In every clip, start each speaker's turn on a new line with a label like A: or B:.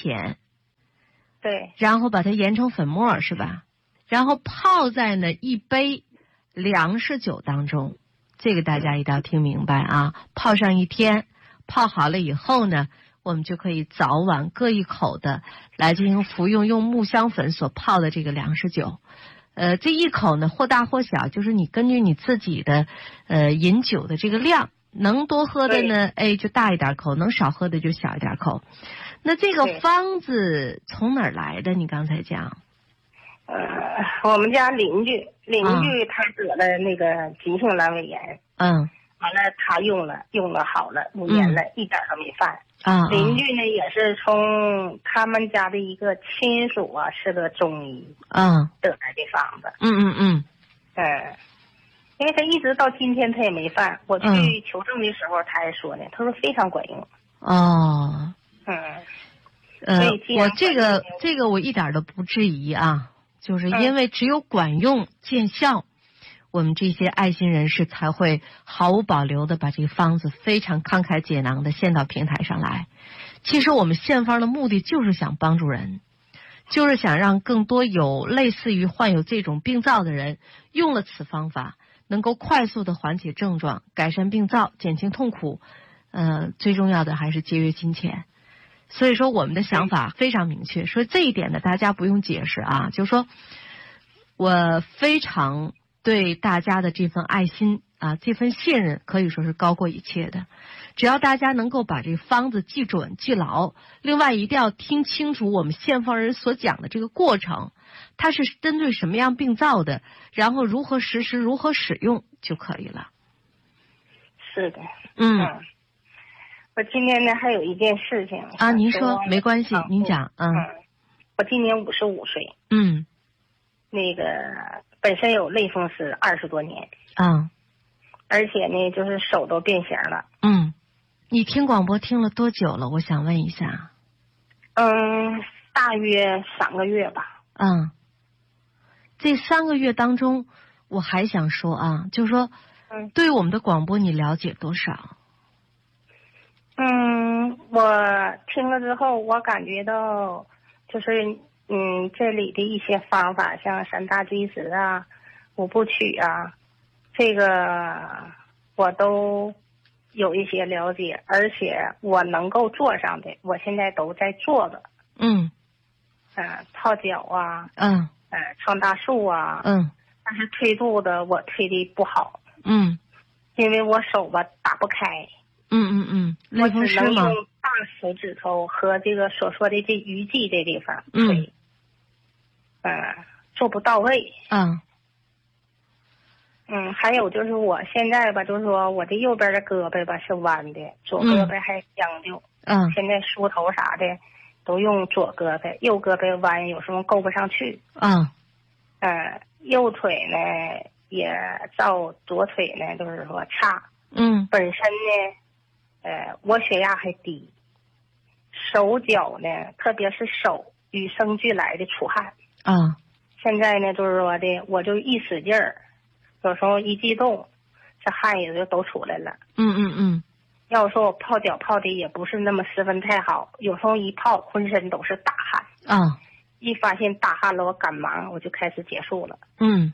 A: 钱，
B: 对，
A: 然后把它研成粉末是吧？然后泡在呢一杯粮食酒当中，这个大家一定要听明白啊！泡上1天，泡好了以后呢，我们就可以早晚各一口的来进行服用，用木香粉所泡的这个粮食酒。这一口呢或大或小，就是你根据你自己的饮酒的这个量，能多喝的呢，就大一点口，能少喝的就小一点口。那这个方子从哪儿来的？你刚才讲。
B: 我们家邻居他得了那个急性阑尾炎，完了他用了好了5年了，一点都没犯。邻居呢也是从他们家的一个亲属啊，是个中医，得来的方子。因为他一直到今天他也没犯，我去求证的时候他还说呢，他说非常管用。
A: 我这个我一点都不质疑啊。就是因为只有管用见效，我们这些爱心人士才会毫无保留的把这个方子非常慷慨解囊的献到平台上来。其实我们献方的目的就是想帮助人，就是想让更多有类似于患有这种病灶的人用了此方法，能够快速的缓解症状，改善病灶，减轻痛苦。最重要的还是节约金钱。所以说我们的想法非常明确，说这一点呢大家不用解释啊，就是说我非常对大家的这份爱心啊，这份信任可以说是高过一切的。只要大家能够把这个方子记准记牢，另外一定要听清楚我们献方人所讲的这个过程，它是针对什么样病灶的，然后如何实施如何使用就可以了。
B: 是的。我今年呢还有一件事情
A: 啊，您说没关系，您讲。
B: 我今年55岁。那个本身有类风湿20多年。而且呢就是手都变形了。
A: 你听广播听了多久了？我想问一下。
B: 大约3个月吧。
A: 这3个月当中，我还想说啊，就是说，对我们的广播你了解多少？
B: 我听了之后，我感觉到就是这里的一些方法，像3大基石啊、5部曲啊，这个我都有一些了解，而且我能够做上的，我现在都在做的。泡脚啊，创大树啊，但是推肚的我推的不好。因为我手吧打不开。类风湿吗？我只能用大手指头和这个所说的这鱼际这地方推。做不到位。还有就是我现在吧，就是说我的右边的胳膊吧是弯的，左胳膊还将就。现在梳头啥的都用左胳膊，右胳膊弯，有时候够不上去。右腿呢也照左腿呢，就是说差。本身呢。我血压还低，手脚呢，特别是手与生俱来的出汗。现在呢，就是说的，我就一使劲儿，有时候一激动，这汗也就都出来了。要说我泡脚泡的也不是那么十分太好，有时候一泡浑身都是大汗。一发现大汗了，我赶忙我就开始结束了。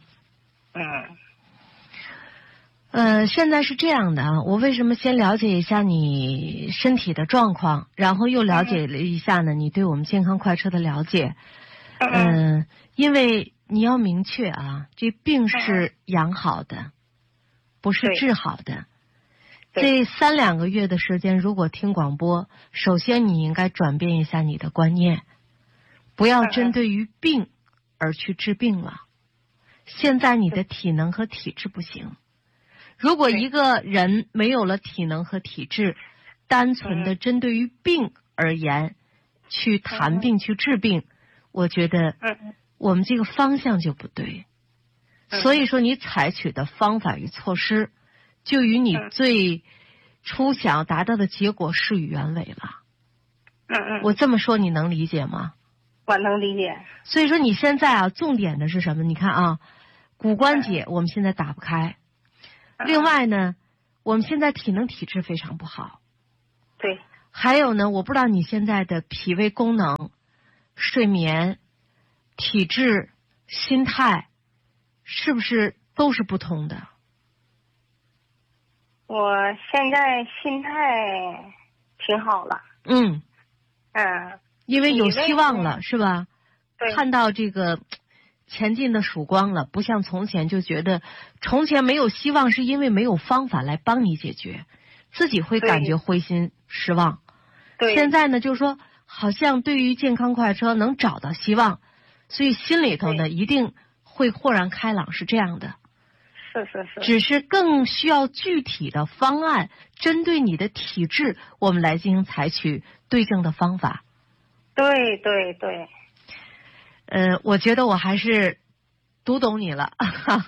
A: 现在是这样的啊，我为什么先了解一下你身体的状况，然后又了解了一下呢你对我们健康快车的了解。因为你要明确啊，这病是养好的，不是治好的。这3-2个月的时间，如果听广播，首先你应该转变一下你的观念，不要针对于病而去治病了。现在你的体能和体质不行。如果一个人没有了体能和体质，单纯的针对于病而言，去谈病去治病，我觉得我们这个方向就不对。所以说你采取的方法与措施，就与你最初想要达到的结果事与愿违了。我这么说你能理解吗？
B: 我能理解。
A: 所以说你现在啊，重点的是什么？你看啊，骨关节我们现在打不开。另外呢，我们现在体能体质非常不好。
B: 对。
A: 还有呢，我不知道你现在的脾胃功能、睡眠、体质、心态，是不是都是不同的？
B: 我现在心态挺好了。
A: 因为有希望了，是吧？
B: 对。
A: 看到这个前进的曙光了，不像从前就觉得从前没有希望，是因为没有方法来帮你解决，自己会感觉灰心失望。
B: 对。
A: 现在呢，就是说好像对于健康快车能找到希望，所以心里头呢一定会豁然开朗，是这样的。
B: 是。
A: 只是更需要具体的方案，针对你的体质，我们来进行采取对症的方法。
B: 对。
A: 我觉得我还是读懂你了，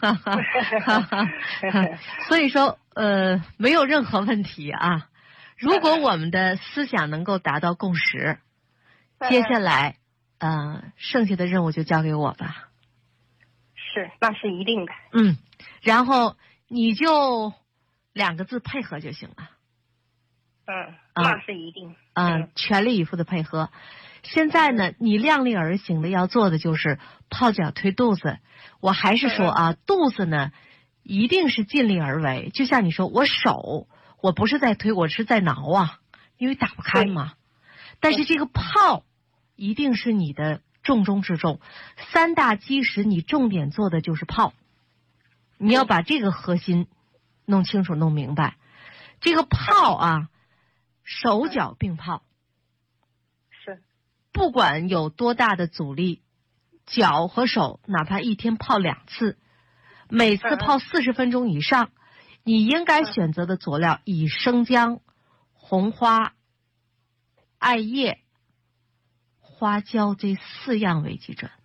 A: 所以说没有任何问题啊。如果我们的思想能够达到共识，接下来剩下的任务就交给我吧。
B: 是，那是一定的。
A: 然后你就2个字配合就行了。
B: 那是一定。
A: 全力以赴的配合。现在呢，你量力而行的要做的就是泡脚推肚子。我还是说肚子呢，一定是尽力而为。就像你说，我手我不是在推，我是在挠啊，因为打不开嘛。但是这个泡一定是你的重中之重。3大基石，你重点做的就是泡。你要把这个核心弄清楚、弄明白。这个泡手脚并泡。
B: 是。
A: 不管有多大的阻力，脚和手哪怕一天泡2次，每次泡40分钟以上。你应该选择的佐料以生姜、红花、艾叶、花椒这4样为基准。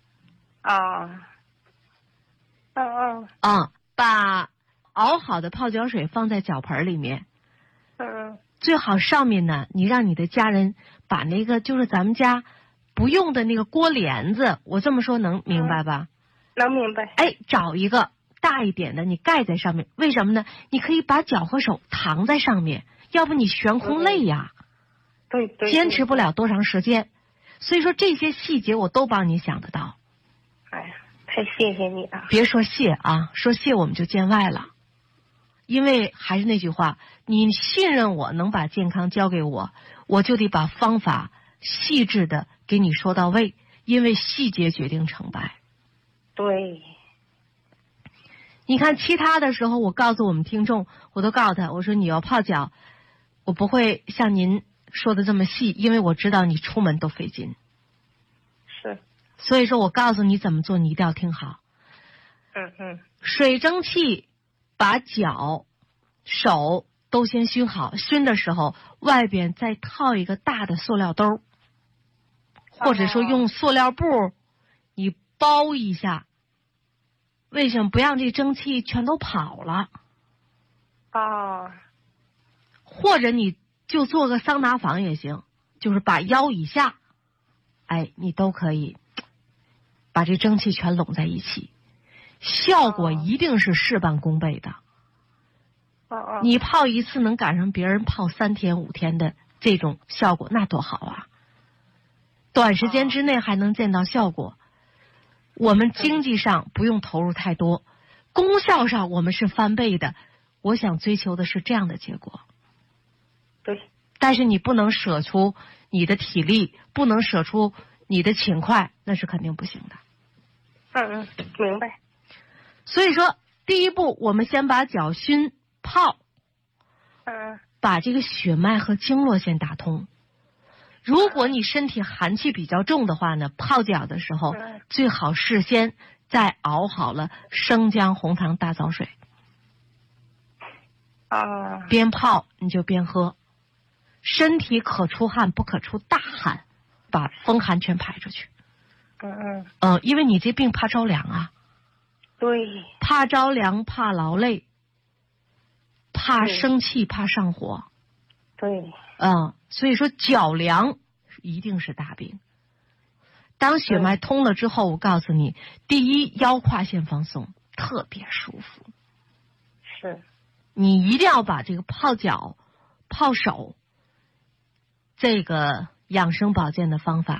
A: 把熬好的泡脚水放在脚盆里面。最好上面呢，你让你的家人把那个就是咱们家不用的那个锅帘子，我这么说能明白吧？
B: 能明白。
A: 找一个大一点的，你盖在上面。为什么呢？你可以把脚和手躺在上面，要不你悬空累呀。
B: 对。
A: 坚持不了多长时间。所以说这些细节我都帮你想得到。
B: 太谢谢你了。
A: 别说谢说谢我们就见外了。因为还是那句话，你信任我能把健康交给我，我就得把方法细致的给你说到位，因为细节决定成败。
B: 对。
A: 你看其他的时候，我告诉我们听众，我都告诉他，我说你要泡脚，我不会像您说的这么细，因为我知道你出门都费劲。
B: 是。
A: 所以说我告诉你怎么做，你一定要听好。水蒸气把脚、手都先熏好，熏的时候外边再套一个大的塑料兜，或者说用塑料布你包一下。为什么不让这蒸汽全都跑了？或者你就做个桑拿房也行，就是把腰以下，你都可以把这蒸汽全拢在一起，效果一定是事半功倍的。你泡1次能赶上别人泡3天5天的这种效果，那多好啊！短时间之内还能见到效果。我们经济上不用投入太多，功效上我们是翻倍的。我想追求的是这样的结果。
B: 对。
A: 但是你不能舍出你的体力，不能舍出你的勤快，那是肯定不行的。
B: 明白。
A: 所以说，第一步，我们先把脚熏泡，把这个血脉和经络先打通。如果你身体寒气比较重的话呢，泡脚的时候最好事先再熬好了生姜、红糖、大枣水。边泡你就边喝，身体可出汗不可出大汗，把风寒全排出去。因为你这病怕着凉啊。
B: 对。
A: 怕着凉，怕劳累，怕生气，怕上火。
B: 对。
A: 所以说脚凉一定是大病。当血脉通了之后，我告诉你，第一，腰胯先放松，特别舒服。
B: 是。
A: 你一定要把这个泡脚、泡手这个养生保健的方法。